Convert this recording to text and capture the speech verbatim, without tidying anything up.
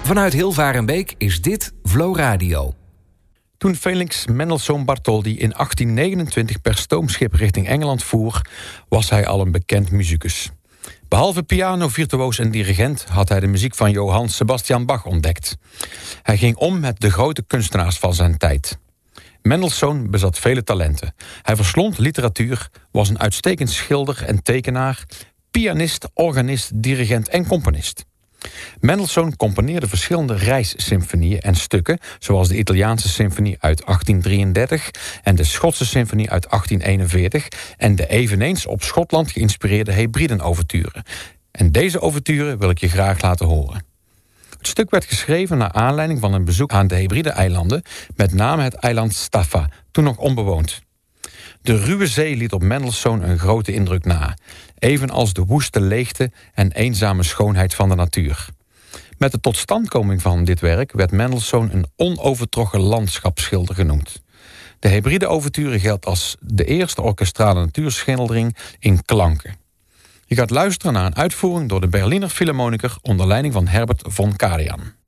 Vanuit Hilvarenbeek is dit Vlo Radio. Toen Felix Mendelssohn Bartholdy in achttien negenentwintig per stoomschip richting Engeland voer, was hij al een bekend musicus. Behalve piano, virtuoos en dirigent had hij de muziek van Johann Sebastian Bach ontdekt. Hij ging om met de grote kunstenaars van zijn tijd. Mendelssohn bezat vele talenten. Hij verslond literatuur, was een uitstekend schilder en tekenaar, pianist, organist, dirigent en componist. Mendelssohn componeerde verschillende reissymfonieën en stukken, zoals de Italiaanse symfonie uit achttien drieëndertig en de Schotse symfonie uit achttien eenenveertig en de eveneens op Schotland geïnspireerde Hebriden-overture. En deze overture wil ik je graag laten horen. Het stuk werd geschreven naar aanleiding van een bezoek aan de Hebride-eilanden, met name het eiland Staffa, toen nog onbewoond. De ruwe zee liet op Mendelssohn een grote indruk na, evenals de woeste leegte en eenzame schoonheid van de natuur. Met de totstandkoming van dit werk werd Mendelssohn een onovertrokken landschapsschilder genoemd. De Hebride-overture geldt als de eerste orkestrale natuurschildering in klanken. Je gaat luisteren naar een uitvoering door de Berliner Philharmoniker onder leiding van Herbert von Karajan.